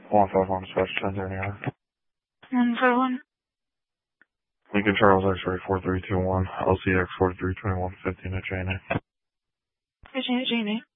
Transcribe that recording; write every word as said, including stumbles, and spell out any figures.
one five one, dispatch ten thirty-nine. one five one. Lincoln Charles X-ray four three two one, L C X four three two one, fifteen at J N A. fifteen at J N A.